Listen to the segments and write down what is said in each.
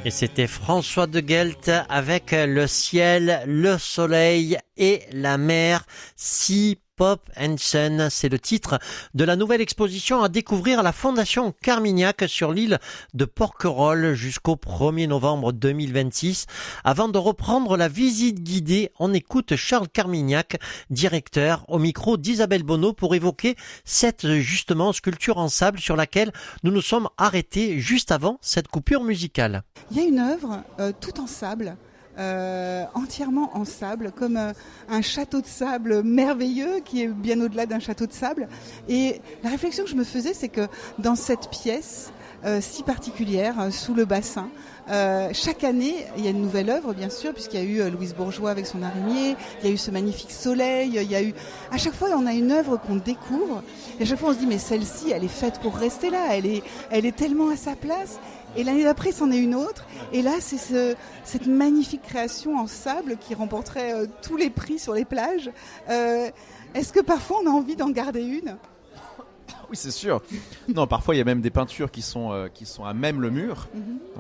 Et c'était François de Gelt avec le ciel, le soleil et la mer. Sea, Pop and Sun, c'est le titre de la nouvelle exposition à découvrir à la Fondation Carmignac sur l'île de Porquerolles jusqu'au 1er novembre 2026. Avant de reprendre la visite guidée, on écoute Charles Carmignac, directeur, au micro d'Isabelle Bonneau pour évoquer cette justement sculpture en sable sur laquelle nous nous sommes arrêtés juste avant cette coupure musicale. Il y a une œuvre toute en sable. Entièrement en sable, comme un château de sable merveilleux qui est bien au-delà d'un château de sable. Et la réflexion que je me faisais, c'est que dans cette pièce si particulière, sous le bassin, chaque année, il y a une nouvelle œuvre, bien sûr, puisqu'il y a eu Louise Bourgeois avec son araignée, il y a eu ce magnifique soleil, il y a eu... À chaque fois, on a une œuvre qu'on découvre, et à chaque fois, on se dit, mais celle-ci, elle est faite pour rester là, elle est tellement à sa place. Et l'année d'après, c'en est une autre. Et là, c'est cette magnifique création en sable qui remporterait tous les prix sur les plages. Est-ce que parfois, on a envie d'en garder une ? Oui, c'est sûr. Non, parfois il y a même des peintures qui sont à même le mur. Donc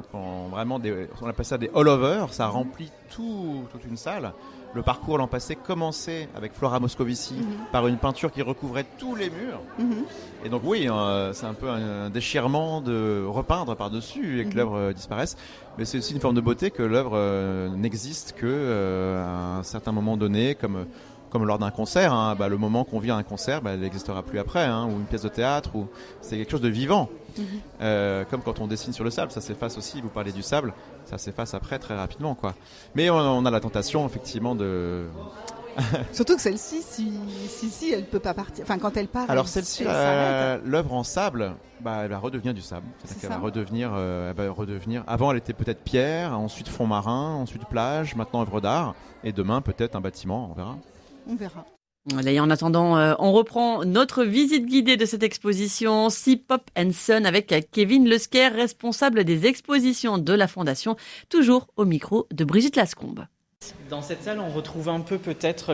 on appelle ça des all-over. Ça remplit toute une salle. Le parcours l'an passé commençait avec Flora Moscovici par une peinture qui recouvrait tous les murs. Et donc oui, c'est un peu un déchirement de repeindre par-dessus et que l'œuvre disparaisse. Mais c'est aussi une forme de beauté que l'œuvre n'existe qu'à un certain moment donné, comme lors d'un concert, le moment qu'on vit à un concert, elle n'existera plus après, ou une pièce de théâtre, ou c'est quelque chose de vivant. Comme quand on dessine sur le sable, ça s'efface aussi. Vous parlez du sable, ça s'efface après très rapidement, quoi. Mais on a la tentation, effectivement, de... Surtout que celle-ci, si elle peut pas partir. Enfin, quand elle part. Alors celle-ci, l'œuvre en sable, elle va redevenir du sable. C'est-à-dire qu'elle va redevenir. Avant, elle était peut-être pierre, ensuite fond marin, ensuite plage, maintenant œuvre d'art, et demain peut-être un bâtiment. On verra. On verra. Voilà, et en attendant, on reprend notre visite guidée de cette exposition Sea, Pop and Sun avec Kevin Lesquer, responsable des expositions de la Fondation, toujours au micro de Brigitte Lascombe. Dans cette salle, on retrouve un peu peut-être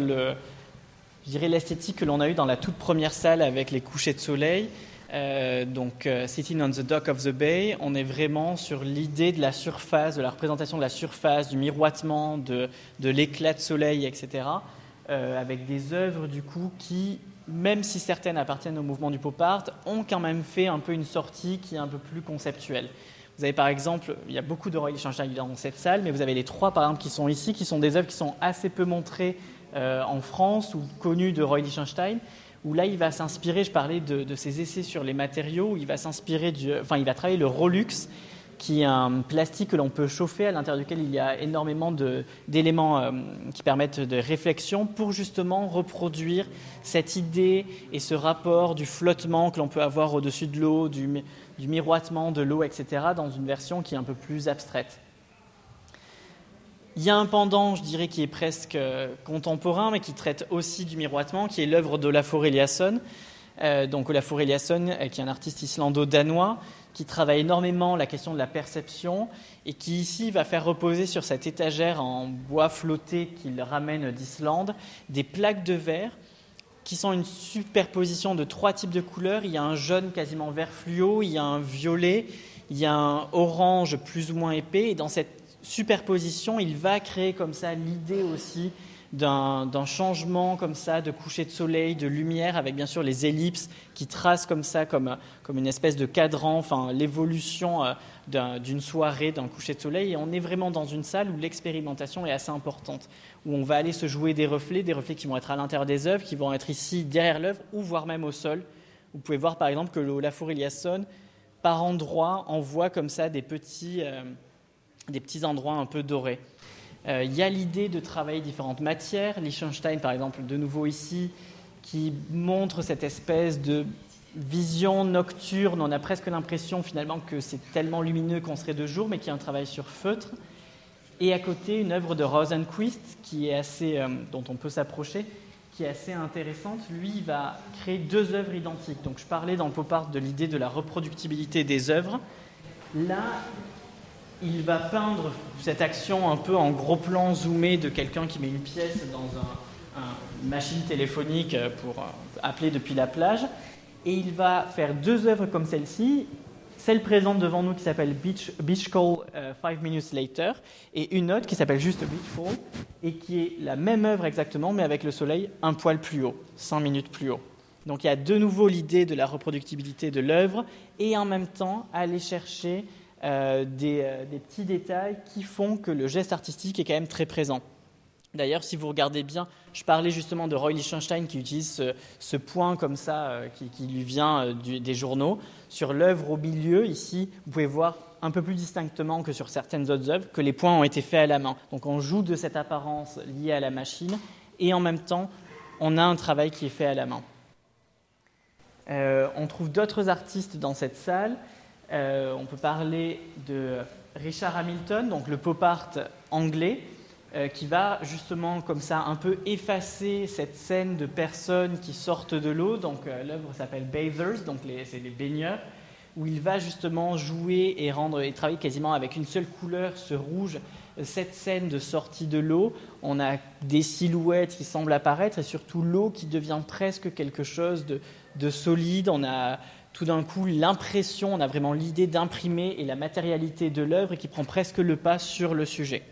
l'esthétique que l'on a eue dans la toute première salle avec les couchers de soleil. Sitting on the dock of the bay, on est vraiment sur l'idée de la surface, de la représentation de la surface, du miroitement, de l'éclat de soleil, etc. Avec des œuvres du coup qui, même si certaines appartiennent au mouvement du pop art, ont quand même fait un peu une sortie qui est un peu plus conceptuelle. Vous avez par exemple, il y a beaucoup de Roy Lichtenstein dans cette salle, mais vous avez les trois par exemple qui sont ici, qui sont des œuvres qui sont assez peu montrées en France ou connues de Roy Lichtenstein, où là il va s'inspirer, je parlais de ses essais sur les matériaux, où il va s'inspirer il va travailler le Rolux, qui est un plastique que l'on peut chauffer, à l'intérieur duquel il y a énormément d'éléments qui permettent de réflexion pour justement reproduire cette idée et ce rapport du flottement que l'on peut avoir au-dessus de l'eau, du miroitement de l'eau, etc., dans une version qui est un peu plus abstraite. Il y a un pendant, je dirais, qui est presque contemporain, mais qui traite aussi du miroitement, qui est l'œuvre d'Olafur Eliasson. Olafur Eliasson, qui est un artiste islando-danois, qui travaille énormément la question de la perception et qui ici va faire reposer sur cette étagère en bois flotté qu'il ramène d'Islande des plaques de verre qui sont une superposition de trois types de couleurs. Il y a un jaune quasiment vert fluo, il y a un violet, il y a un orange plus ou moins épais, et dans cette superposition, il va créer comme ça l'idée aussi d'un changement comme ça, de coucher de soleil, de lumière, avec bien sûr les ellipses qui tracent comme ça, comme une espèce de cadran, l'évolution d'une soirée, d'un coucher de soleil. Et on est vraiment dans une salle où l'expérimentation est assez importante, où on va aller se jouer des reflets qui vont être à l'intérieur des œuvres, qui vont être ici derrière l'œuvre, ou voire même au sol. Vous pouvez voir par exemple que Olafur Eliasson, par endroits, envoie comme ça des petits endroits un peu dorés. Il y a l'idée de travailler différentes matières. Lichtenstein, par exemple, de nouveau ici, qui montre cette espèce de vision nocturne. On a presque l'impression finalement que c'est tellement lumineux qu'on serait de jour, mais qui est un travail sur feutre. Et à côté, une œuvre de Rosenquist, qui est assez, dont on peut s'approcher, qui est assez intéressante. Lui, il va créer deux œuvres identiques. Donc, je parlais dans le pop art de l'idée de la reproductibilité des œuvres. Là, il va peindre cette action un peu en gros plan zoomé de quelqu'un qui met une pièce dans une machine téléphonique pour appeler depuis la plage. Et il va faire deux œuvres comme celle-ci. celle présente devant nous qui s'appelle Beach Call 5 Minutes Later, et une autre qui s'appelle juste Beach Fall, et qui est la même œuvre exactement, mais avec le soleil un poil plus haut, 5 minutes plus haut. Donc il y a de nouveau l'idée de la reproductibilité de l'œuvre, et en même temps aller chercher des petits détails qui font que le geste artistique est quand même très présent. D'ailleurs, si vous regardez bien, je parlais justement de Roy Lichtenstein qui utilise ce point comme ça, qui lui vient des journaux. Sur l'œuvre au milieu, ici, vous pouvez voir un peu plus distinctement que sur certaines autres œuvres que les points ont été faits à la main. Donc on joue de cette apparence liée à la machine et en même temps, on a un travail qui est fait à la main. On trouve d'autres artistes dans cette salle. On peut parler de Richard Hamilton, donc le pop art anglais, qui va justement comme ça un peu effacer cette scène de personnes qui sortent de l'eau. Donc l'œuvre s'appelle Bathers, donc c'est les baigneurs, où il va justement jouer et travailler quasiment avec une seule couleur, ce rouge, cette scène de sortie de l'eau. On a des silhouettes qui semblent apparaître et surtout l'eau qui devient presque quelque chose de solide. On a tout d'un coup l'impression, on a vraiment l'idée d'imprimer et la matérialité de l'œuvre qui prend presque le pas sur le sujet.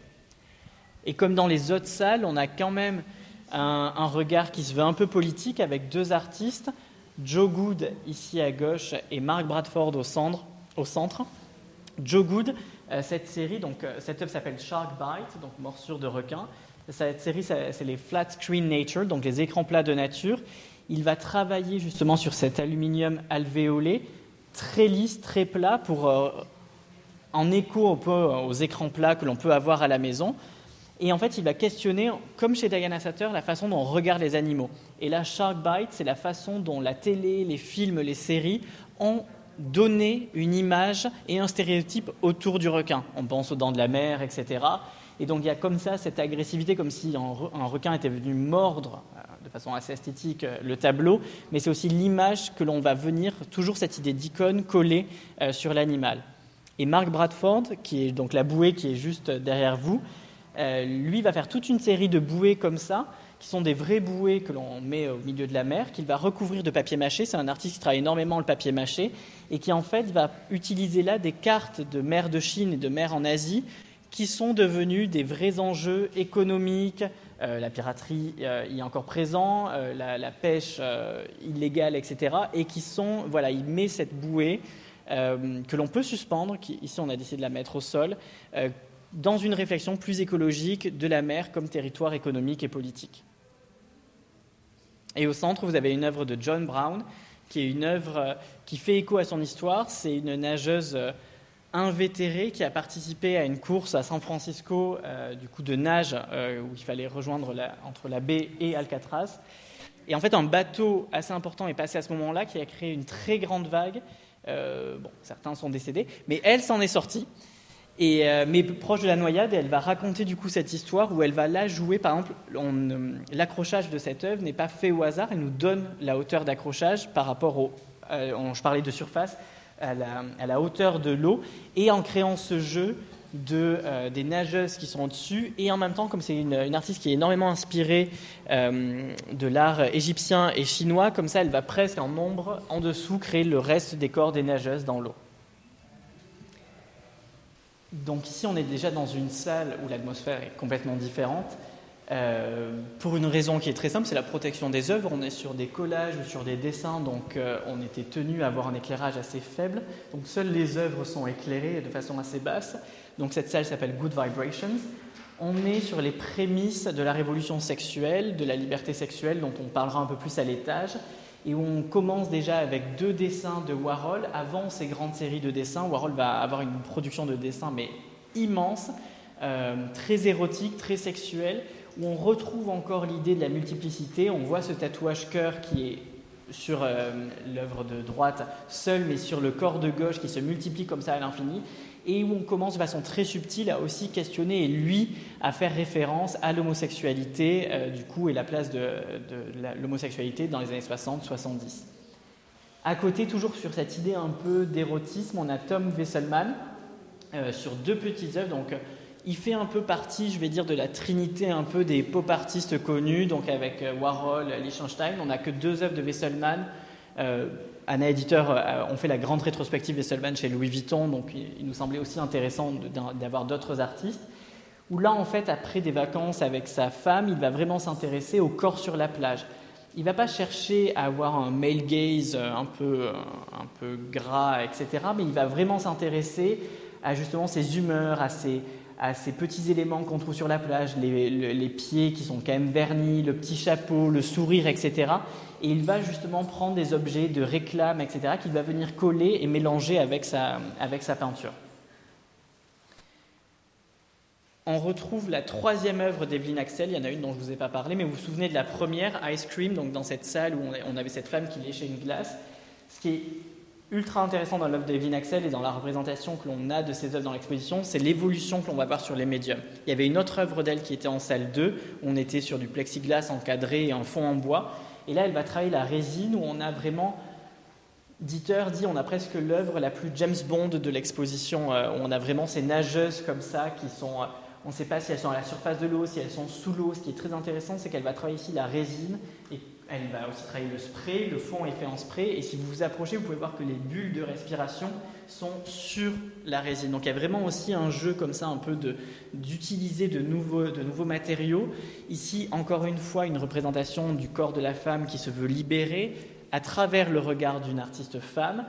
Et comme dans les autres salles, on a quand même un regard qui se veut un peu politique avec deux artistes, Joe Good ici à gauche et Mark Bradford au centre. Joe Good, cette série, donc cette œuvre s'appelle Shark Bite, donc morsure de requin. Cette série, c'est les Flat Screen Nature, donc les écrans plats de nature. Il va travailler justement sur cet aluminium alvéolé, très lisse, très plat, pour en écho un peu aux écrans plats que l'on peut avoir à la maison. Et en fait, il va questionner, comme chez Diana Satter, la façon dont on regarde les animaux. Et là, Shark Bite, c'est la façon dont la télé, les films, les séries ont donné une image et un stéréotype autour du requin. On pense aux dents de la mer, etc. Et donc, il y a comme ça cette agressivité, comme si un requin était venu mordre de façon assez esthétique le tableau. Mais c'est aussi l'image que l'on va venir, toujours cette idée d'icône collée sur l'animal. Et Mark Bradford, qui est donc la bouée qui est juste derrière vous, lui va faire toute une série de bouées comme ça, qui sont des vraies bouées que l'on met au milieu de la mer, qu'il va recouvrir de papier mâché. C'est un artiste qui travaille énormément le papier mâché et qui en fait va utiliser là des cartes de mer de Chine et de mer en Asie qui sont devenues des vrais enjeux économiques. La piraterie y est encore présent, la pêche illégale, etc. Et qui sont, voilà, il met cette bouée que l'on peut suspendre, ici on a décidé de la mettre au sol, dans une réflexion plus écologique de la mer comme territoire économique et politique. Et au centre, vous avez une œuvre de John Brown, qui est une œuvre qui fait écho à son histoire. C'est une nageuse invétérée qui a participé à une course à San Francisco du coup de nage où il fallait rejoindre entre la baie et Alcatraz. Et en fait, un bateau assez important est passé à ce moment-là qui a créé une très grande vague. Certains sont décédés, mais elle s'en est sortie. Mais proche de la noyade, elle va raconter du coup cette histoire où elle va la jouer. Par exemple, l'accrochage de cette œuvre n'est pas fait au hasard. Elle nous donne la hauteur d'accrochage par rapport je parlais de surface, à la hauteur de l'eau. Et en créant ce jeu des nageuses qui sont au-dessus. Et en même temps, comme c'est une artiste qui est énormément inspirée de l'art égyptien et chinois, comme ça, elle va presque en ombre, en dessous, créer le reste des corps des nageuses dans l'eau. Donc ici, on est déjà dans une salle où l'atmosphère est complètement différente, pour une raison qui est très simple, c'est la protection des œuvres. On est sur des collages ou sur des dessins, donc on était tenu à avoir un éclairage assez faible. Donc seules les œuvres sont éclairées de façon assez basse. Donc cette salle s'appelle Good Vibrations. On est sur les prémices de la révolution sexuelle, de la liberté sexuelle, dont on parlera un peu plus à l'étage. Et où on commence déjà avec 2 dessins de Warhol. Avant ces grandes séries de dessins, Warhol va avoir une production de dessins mais immense, très érotique, très sexuelle, où on retrouve encore l'idée de la multiplicité. On voit ce tatouage cœur qui est sur l'œuvre de droite seul, mais sur le corps de gauche qui se multiplie comme ça à l'infini, et où on commence de façon très subtile à aussi questionner et lui à faire référence à l'homosexualité du coup et la place de l'homosexualité dans les années 60-70. À côté, toujours sur cette idée un peu d'érotisme, on a Tom Wesselmann sur 2 petites œuvres. Donc il fait un peu partie, je vais dire, de la trinité un peu des pop artistes connus, donc avec Warhol, Lichtenstein. On n'a que 2 œuvres de Wesselmann, Anna Éditeur ont fait la grande rétrospective des Sullivan chez Louis Vuitton, donc il nous semblait aussi intéressant d'avoir d'autres artistes. Où là, en fait, après des vacances avec sa femme, il va vraiment s'intéresser au corps sur la plage. Il ne va pas chercher à avoir un male gaze un peu gras, etc., mais il va vraiment s'intéresser à justement ses humeurs, à ces petits éléments qu'on trouve sur la plage, les pieds qui sont quand même vernis, le petit chapeau, le sourire, etc. Et il va justement prendre des objets de réclame, etc., qu'il va venir coller et mélanger avec sa peinture. On retrouve la troisième œuvre d'Evelyn Axel. Il y en a une dont je ne vous ai pas parlé, mais vous vous souvenez de la première, Ice Cream, donc dans cette salle où on avait cette femme qui léchait une glace. Ce qui est ultra intéressant dans l'œuvre d'Evelyn Axel et dans la représentation que l'on a de ces œuvres dans l'exposition, c'est l'évolution que l'on va voir sur les médiums. Il y avait une autre œuvre d'elle qui était en salle 2, où on était sur du plexiglas encadré et un fond en bois. Et là, elle va travailler la résine, où on a vraiment... Dieter dit on a presque l'œuvre la plus James Bond de l'exposition, où on a vraiment ces nageuses comme ça qui sont... On ne sait pas si elles sont à la surface de l'eau, si elles sont sous l'eau. Ce qui est très intéressant, c'est qu'elle va travailler ici la résine et elle va aussi travailler le spray. Le fond est fait en spray et si vous vous approchez, vous pouvez voir que les bulles de respiration sont sur la résine. Donc il y a vraiment aussi un jeu comme ça, un peu d'utiliser de nouveaux matériaux. Ici, encore une fois, une représentation du corps de la femme qui se veut libérer à travers le regard d'une artiste femme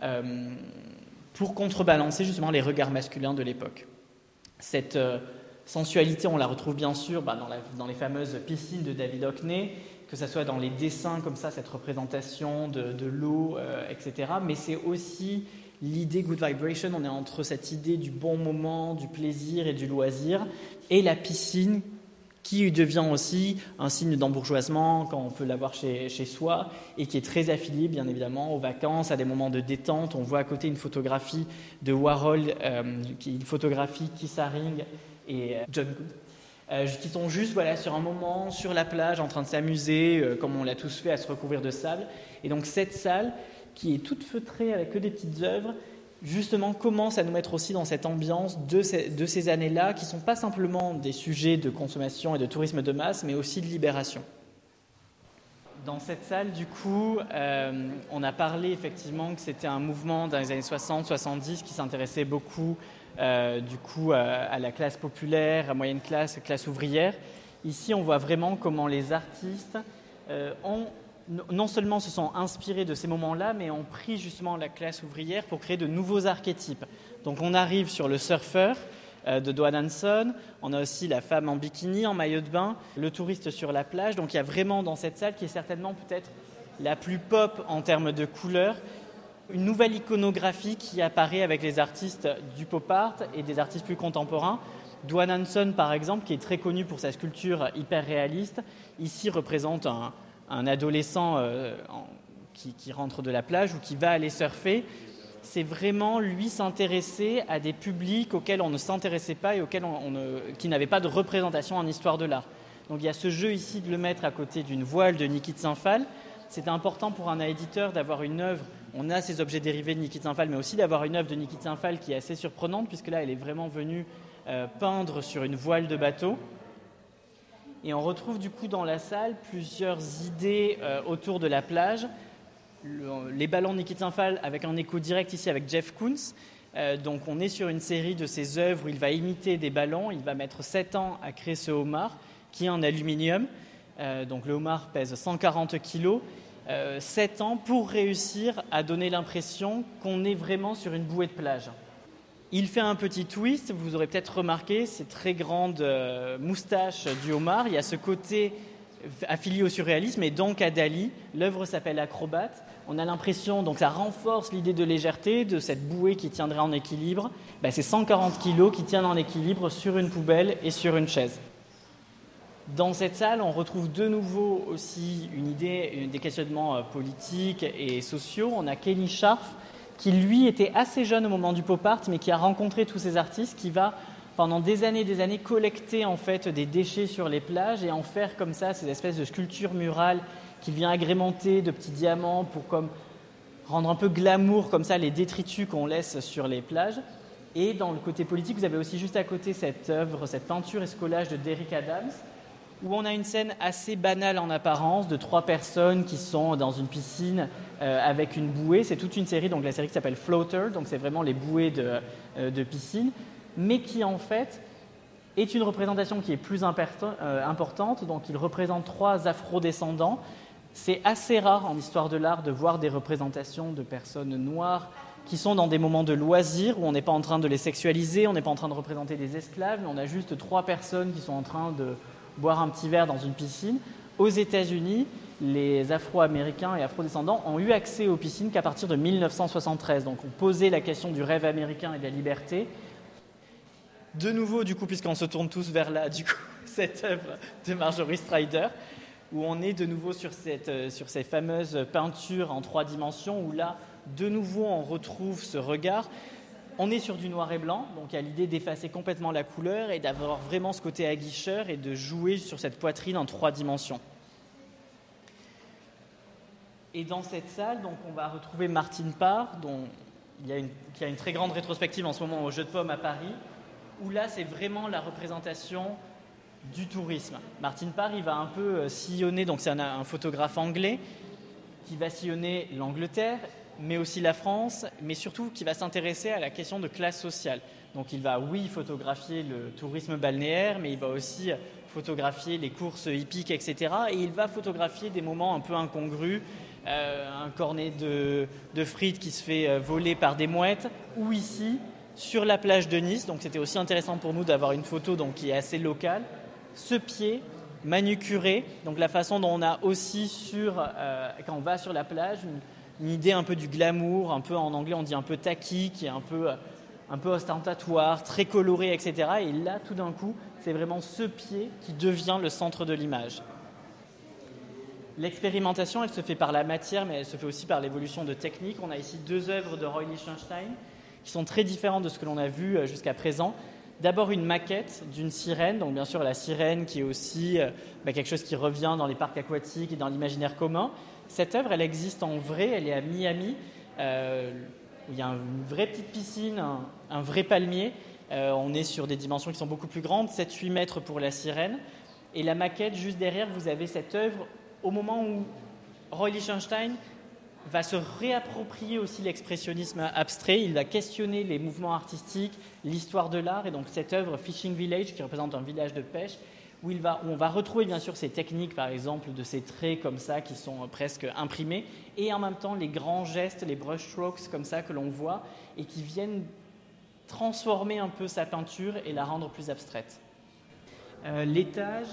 pour contrebalancer justement les regards masculins de l'époque. Cette sensualité, on la retrouve bien sûr dans les fameuses piscines de David Hockney, que ce soit dans les dessins comme ça, cette représentation de l'eau, etc. Mais c'est aussi l'idée Good Vibration, on est entre cette idée du bon moment, du plaisir et du loisir, et la piscine qui devient aussi un signe d'embourgeoisement quand on peut l'avoir chez soi et qui est très affilié bien évidemment aux vacances, à des moments de détente. On voit à côté une photographie de Warhol, qui photographie Keith Haring et John Good, qui sont juste sur un moment sur la plage en train de s'amuser, comme on l'a tous fait, à se recouvrir de sable. Et donc cette salle, qui est toute feutrée avec que des petites œuvres, justement commence à nous mettre aussi dans cette ambiance de ces années-là, qui ne sont pas simplement des sujets de consommation et de tourisme de masse, mais aussi de libération. Dans cette salle, du coup, on a parlé effectivement que c'était un mouvement dans les années 60-70 qui s'intéressait beaucoup à la classe populaire, à moyenne classe, classe ouvrière. Ici, on voit vraiment comment les artistes non seulement se sont inspirés de ces moments-là, mais ont pris justement la classe ouvrière pour créer de nouveaux archétypes. Donc on arrive sur le surfeur de Dwayne Hanson, on a aussi la femme en bikini, en maillot de bain, le touriste sur la plage. Donc il y a vraiment dans cette salle, qui est certainement peut-être la plus pop en termes de couleurs, une nouvelle iconographie qui apparaît avec les artistes du pop art et des artistes plus contemporains. Dwayne Hanson, par exemple, qui est très connu pour sa sculpture hyper réaliste, ici représente un adolescent qui rentre de la plage ou qui va aller surfer. C'est vraiment lui s'intéresser à des publics auxquels on ne s'intéressait pas et qui n'avaient pas de représentation en histoire de l'art. Donc il y a ce jeu ici de le mettre à côté d'une voile de Niki de Saint-Phal. C'était important pour un éditeur d'avoir une œuvre, on a ces objets dérivés de Niki de Saint-Phal, mais aussi d'avoir une œuvre de Niki de Saint-Phal qui est assez surprenante, puisque là elle est vraiment venue peindre sur une voile de bateau. Et on retrouve du coup dans la salle plusieurs idées autour de la plage. Les ballons de Niki de Saint-Phal avec un écho direct ici avec Jeff Koons. Donc on est sur une série de ses œuvres où il va imiter des ballons. Il va mettre 7 ans à créer ce homard qui est en aluminium. Donc le homard pèse 140 kg. 7 ans pour réussir à donner l'impression qu'on est vraiment sur une bouée de plage. Il fait un petit twist, vous aurez peut-être remarqué ces très grandes moustaches du homard. Il y a ce côté affilié au surréalisme et donc à Dali. L'œuvre s'appelle Acrobate. On a l'impression, donc ça renforce l'idée de légèreté, de cette bouée qui tiendrait en équilibre. C'est 140 kilos qui tiennent en équilibre sur une poubelle et sur une chaise. Dans cette salle, on retrouve de nouveau aussi des questionnements politiques et sociaux. On a Kenny Scharf, qui lui était assez jeune au moment du pop art, mais qui a rencontré tous ces artistes, qui va pendant des années collecter en fait des déchets sur les plages et en faire comme ça ces espèces de sculptures murales qu'il vient agrémenter de petits diamants pour comme rendre un peu glamour comme ça les détritus qu'on laisse sur les plages. Et dans le côté politique, vous avez aussi juste à côté cette œuvre, cette peinture et ce collage de Derrick Adams, où on a une scène assez banale en apparence de 3 personnes qui sont dans une piscine avec une bouée. C'est toute une série, donc la série qui s'appelle Floater, donc c'est vraiment les bouées de piscine, mais qui en fait est une représentation qui est plus importante. Donc il représente 3 afro-descendants. C'est assez rare en histoire de l'art de voir des représentations de personnes noires qui sont dans des moments de loisirs où on n'est pas en train de les sexualiser, on n'est pas en train de représenter des esclaves, mais on a juste 3 personnes qui sont en train de boire un petit verre dans une piscine. Aux États-Unis, les Afro-Américains et Afro-descendants ont eu accès aux piscines qu'à partir de 1973. Donc on posait la question du rêve américain et de la liberté. De nouveau, du coup, puisqu'on se tourne tous vers là, du coup, cette œuvre de Marjorie Strider, où on est de nouveau sur ces fameuses peintures en 3 dimensions, où là, de nouveau, on retrouve ce regard. On est sur du noir et blanc, donc il y a l'idée d'effacer complètement la couleur et d'avoir vraiment ce côté aguicheur et de jouer sur cette poitrine en 3 dimensions. Et dans cette salle, donc, on va retrouver Martine Parr, qui a une très grande rétrospective en ce moment au Jeu de Paume à Paris, où là, c'est vraiment la représentation du tourisme. Martine Parr, il va un peu sillonner, donc c'est un photographe anglais qui va sillonner l'Angleterre, mais aussi la France, mais surtout qui va s'intéresser à la question de classe sociale. Donc il va, oui, photographier le tourisme balnéaire, mais il va aussi photographier les courses hippiques, etc. Et il va photographier des moments un peu incongrus, un cornet de frites qui se fait voler par des mouettes, ou ici, sur la plage de Nice. Donc c'était aussi intéressant pour nous d'avoir une photo qui est assez locale. Ce pied manucuré, donc la façon dont on a aussi quand on va sur la plage, une idée un peu du glamour, un peu en anglais on dit un peu tacky, qui est un peu ostentatoire, très coloré, etc. Et là, tout d'un coup, c'est vraiment ce pied qui devient le centre de l'image. L'expérimentation, elle se fait par la matière, mais elle se fait aussi par l'évolution de techniques. On a ici 2 œuvres de Roy Lichtenstein qui sont très différentes de ce que l'on a vu jusqu'à présent. D'abord une maquette d'une sirène, donc bien sûr la sirène qui est aussi quelque chose qui revient dans les parcs aquatiques et dans l'imaginaire commun. Cette œuvre, elle existe en vrai, elle est à Miami, où il y a une vraie petite piscine, un vrai palmier. On est sur des dimensions qui sont beaucoup plus grandes, 7-8 mètres pour la sirène. Et la maquette, juste derrière, vous avez cette œuvre au moment où Roy Lichtenstein va se réapproprier aussi l'expressionnisme abstrait. Il va questionner les mouvements artistiques, l'histoire de l'art. Et donc cette œuvre Fishing Village, qui représente un village de pêche, où on va retrouver bien sûr ces techniques, par exemple, de ces traits comme ça qui sont presque imprimés, et en même temps les grands gestes, les brushstrokes comme ça que l'on voit, et qui viennent transformer un peu sa peinture et la rendre plus abstraite. L'étage,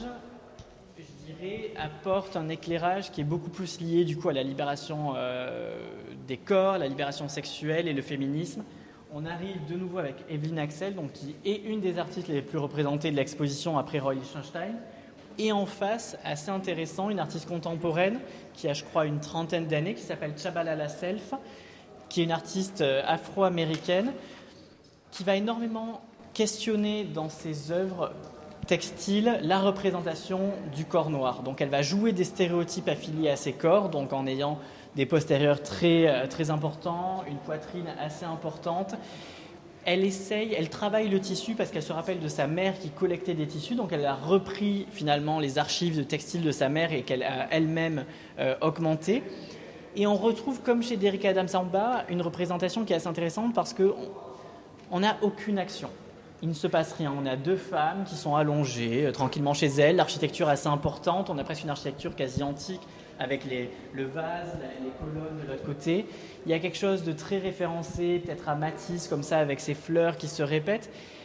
je dirais, apporte un éclairage qui est beaucoup plus lié du coup à la libération des corps, la libération sexuelle et le féminisme. On arrive de nouveau avec Evelyn Axel, qui est une des artistes les plus représentées de l'exposition après Roy Lichtenstein. Et en face, assez intéressant, une artiste contemporaine qui a, je crois, une 30aine d'années, qui s'appelle Tshabalala Self, qui est une artiste afro-américaine, qui va énormément questionner dans ses œuvres textiles la représentation du corps noir. Donc elle va jouer des stéréotypes affiliés à ses corps, donc en ayant des postérieurs très, très importants, une poitrine assez importante. Elle travaille le tissu parce qu'elle se rappelle de sa mère qui collectait des tissus, donc elle a repris finalement les archives de textiles de sa mère et qu'elle a elle-même augmenté. Et on retrouve, comme chez Derrick Adams en bas, une représentation qui est assez intéressante parce qu'on n'a aucune action. Il ne se passe rien. On a 2 femmes qui sont allongées tranquillement chez elles. L'architecture est assez importante. On a presque une architecture quasi antique avec le vase, les colonnes de l'autre côté. Il y a quelque chose de très référencé, peut-être à Matisse, comme ça, avec ces fleurs qui se répètent.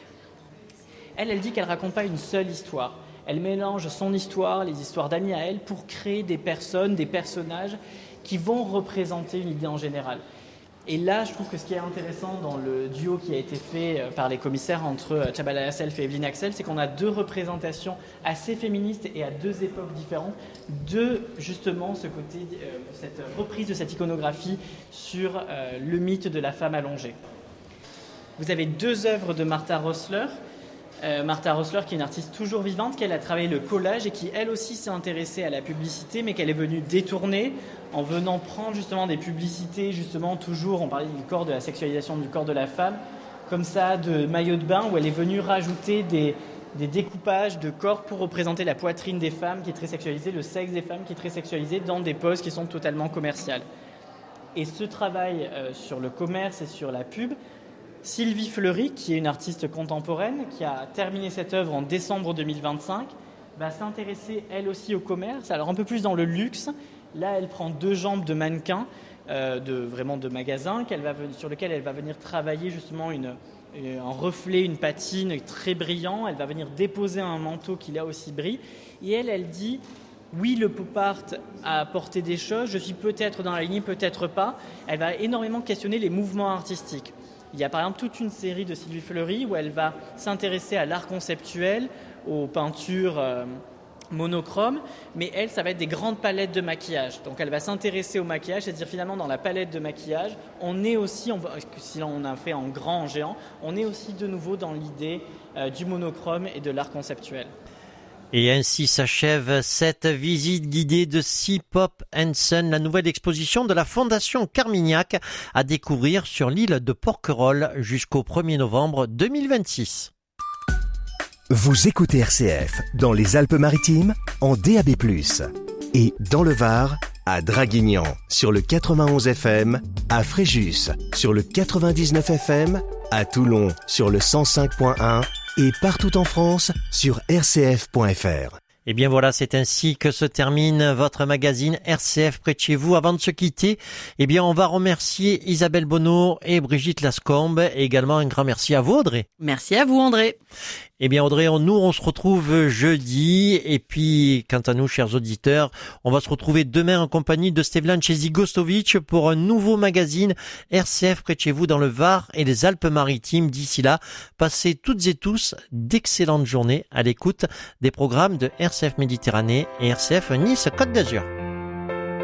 Elle dit qu'elle ne raconte pas une seule histoire. Elle mélange son histoire, les histoires d'amis à elle, pour créer des personnes, des personnages qui vont représenter une idée en général. Et là, je trouve que ce qui est intéressant dans le duo qui a été fait par les commissaires entre Tshabalala Self et Evelyn Axel, c'est qu'on a 2 représentations assez féministes et à 2 époques différentes de justement ce côté, cette reprise de cette iconographie sur le mythe de la femme allongée. Vous avez 2 œuvres de Martha Rosler. Martha Rosler, qui est une artiste toujours vivante, qu'elle a travaillé le collage et qui elle aussi s'est intéressée à la publicité, mais qu'elle est venue détourner en venant prendre justement des publicités, justement toujours, on parlait du corps, de la sexualisation du corps de la femme, comme ça, de maillots de bain, où elle est venue rajouter des découpages de corps pour représenter la poitrine des femmes qui est très sexualisée, le sexe des femmes qui est très sexualisé dans des poses qui sont totalement commerciales. Et ce travail sur le commerce et sur la pub, Sylvie Fleury, qui est une artiste contemporaine, qui a terminé cette œuvre en décembre 2025, va s'intéresser elle aussi au commerce, alors un peu plus dans le luxe. Là, elle prend 2 jambes de mannequins, de magasins, sur lesquels elle va venir travailler justement un reflet, une patine très brillant. Elle va venir déposer un manteau qui là aussi brille. Et elle dit, oui, le pop art a apporté des choses, je suis peut-être dans la lignée, peut-être pas. Elle va énormément questionner les mouvements artistiques. Il y a par exemple toute une série de Sylvie Fleury où elle va s'intéresser à l'art conceptuel, aux peintures monochromes, mais elle, ça va être des grandes palettes de maquillage. Donc elle va s'intéresser au maquillage, c'est-à-dire finalement dans la palette de maquillage, on est aussi, si on a fait en grand, en géant, on est aussi de nouveau dans l'idée du monochrome et de l'art conceptuel. Et ainsi s'achève cette visite guidée de Si Pop & Son, la nouvelle exposition de la Fondation Carmignac à découvrir sur l'île de Porquerolles jusqu'au 1er novembre 2026. Vous écoutez RCF dans les Alpes-Maritimes en DAB+, et dans le Var à Draguignan sur le 91 FM, à Fréjus sur le 99 FM, à Toulon sur le 105.1 et partout en France sur rcf.fr. Et bien voilà, c'est ainsi que se termine votre magazine RCF près de chez vous. Avant de se quitter, eh bien on va remercier Isabelle Bonneau et Brigitte Lascombe, et également un grand merci à vous, Audrey. Merci à vous, André. Eh bien Audrey, on se retrouve jeudi, et puis quant à nous, chers auditeurs, on va se retrouver demain en compagnie de Stevlan Chezigostovic pour un nouveau magazine RCF près de chez vous dans le Var et les Alpes-Maritimes. D'ici là, passez toutes et tous d'excellentes journées à l'écoute des programmes de RCF Méditerranée et RCF Nice Côte d'Azur.